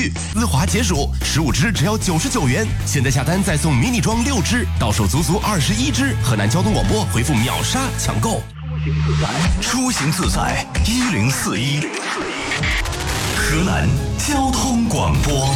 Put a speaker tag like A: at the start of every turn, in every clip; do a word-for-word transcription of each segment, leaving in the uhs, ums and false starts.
A: 玉，丝滑解暑，十五支只要九十九元，现在下单再送迷你装六支，到手足足二十一支。河南交通广播回复秒杀抢购。
B: 出行自在一零四一，河南交通广播。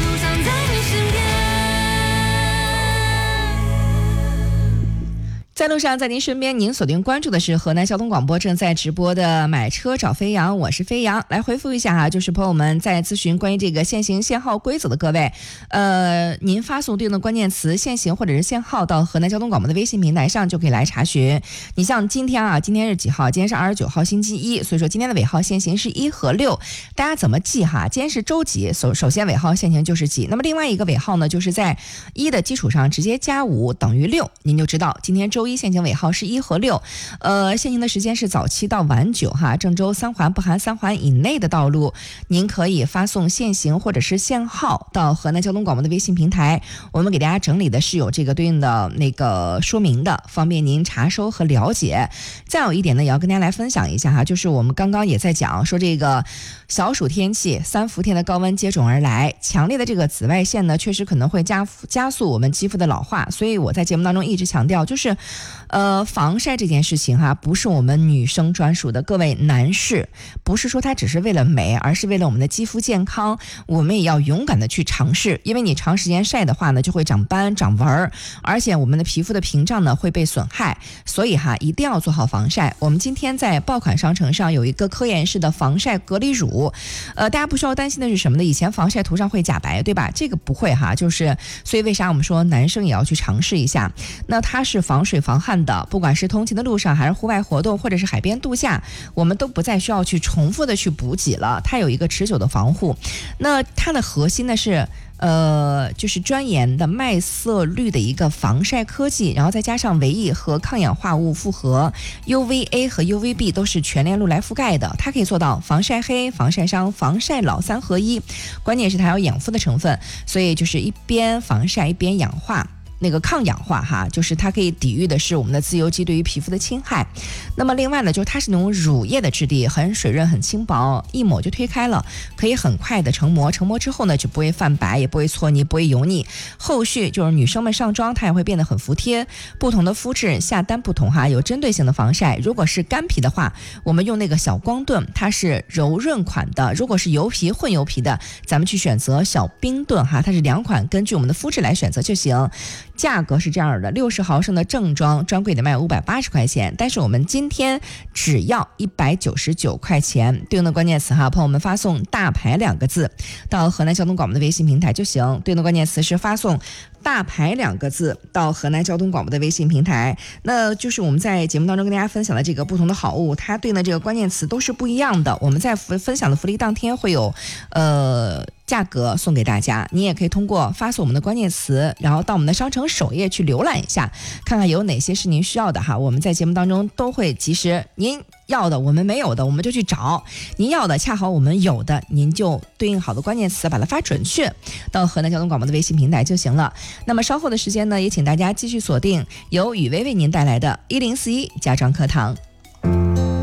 C: 在路上，在您身边，您锁定关注的是河南交通广播正在直播的买车找飞扬，我是飞扬。来回复一下哈，就是朋友们在咨询关于这个限行限号规则的各位，呃，您发送对应的关键词限行或者是限号到河南交通广播的微信平台上就可以来查询。你像今天啊，今天是几号？今天是二十九号星期一，所以说今天的尾号限行是一和六，大家怎么记哈？今天是周几？首首先尾号限行就是几，那么另外一个尾号呢，就是在一的基础上直接加五等于六，您就知道今天周一限行尾号是一和六，呃，限行的时间是早七到晚九哈，郑州三环不含三环以内的道路，您可以发送限行或者是限号到河南交通广播的微信平台，我们给大家整理的是有这个对应的那个说明的，方便您查收和了解。再有一点呢，也要跟大家来分享一下哈，就是我们刚刚也在讲说这个小暑天气，三伏天的高温接踵而来，强烈的这个紫外线呢，确实可能会加加速我们肌肤的老化，所以我在节目当中一直强调，就是呃，防晒这件事情哈，不是我们女生专属的，各位男士，不是说它只是为了美，而是为了我们的肌肤健康，我们也要勇敢的去尝试，因为你长时间晒的话呢，就会长斑、长纹儿，而且我们的皮肤的屏障呢会被损害，所以哈，一定要做好防晒。我们今天在爆款商城上有一个科颜氏的防晒隔离乳，呃，大家不需要担心的是什么呢？以前防晒涂上会假白，对吧？这个不会哈，就是所以为啥我们说男生也要去尝试一下？那它是防水防汗的，不管是通勤的路上还是户外活动或者是海边度假，我们都不再需要去重复的去补给了，它有一个持久的防护。那它的核心呢是呃，就是专研的麦色绿的一个防晒科技，然后再加上维 E 和抗氧化物复合 U V A 和 U V B 都是全链路来覆盖的，它可以做到防晒黑、防晒伤、防晒老三合一，关键是它有养肤的成分，所以就是一边防晒一边氧化，那个抗氧化哈，就是它可以抵御的是我们的自由基对于皮肤的侵害。那么另外呢，就是它是那种乳液的质地，很水润很轻薄，一抹就推开了，可以很快的成膜，成膜之后呢就不会泛白，也不会搓泥，不会油腻。后续就是女生们上妆它也会变得很服帖。不同的肤质下单不同哈，有针对性的防晒。如果是干皮的话，我们用那个小光盾，它是柔润款的；如果是油皮混油皮的，咱们去选择小冰盾哈，它是两款，根据我们的肤质来选择就行。价格是这样的，六十毫升的正装专柜得卖五百八十块钱，但是我们今天只要一百九十九块钱。对应的关键词哈，朋友们发送大牌两个字到河南交通广播的微信平台就行。对应的关键词是发送大牌两个字到河南交通广播的微信平台。那就是我们在节目当中跟大家分享的这个不同的好物，它对应的这个关键词都是不一样的。我们在分享的福利当天会有呃价格送给大家，你也可以通过发送我们的关键词，然后到我们的商城首页去浏览一下，看看有哪些是您需要的哈。我们在节目当中都会及时，您要的我们没有的我们就去找，您要的恰好我们有的，您就对应好的关键词把它发准确到河南交通广播的微信平台就行了。那么稍后的时间呢，也请大家继续锁定由雨薇为您带来的一零四一家装课堂。